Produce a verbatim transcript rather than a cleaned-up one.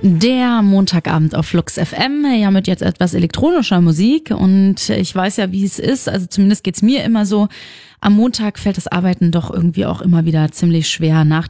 Der Montagabend auf Flux F M, ja mit jetzt etwas elektronischer Musik und ich weiß ja, wie es ist, also zumindest geht's mir immer so, am Montag fällt das Arbeiten doch irgendwie auch immer wieder ziemlich schwer nach